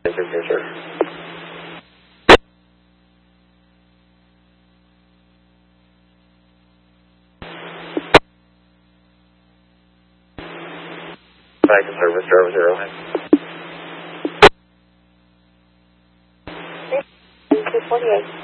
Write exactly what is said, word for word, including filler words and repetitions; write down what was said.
Yes, sir. Yes, sir. Back to service, zero zero. two forty-eight.